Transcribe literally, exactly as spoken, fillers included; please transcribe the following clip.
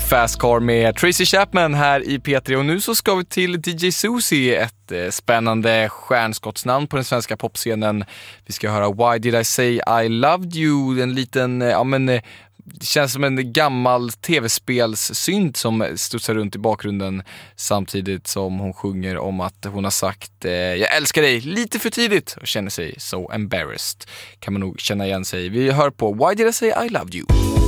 Fast Car med Tracy Chapman här i P tre. Och nu så ska vi till D J Susie, ett eh, spännande stjärnskottsnamn på den svenska popscenen. Vi ska höra Why Did I Say I Loved You, en liten, eh, ja men eh, det känns som en gammal tv-spelssynt som studsar runt i bakgrunden samtidigt som hon sjunger om att hon har sagt eh, jag älskar dig lite för tidigt och känner sig so embarrassed. Kan man nog känna igen sig. Vi hör på Why Did I Say I Loved You.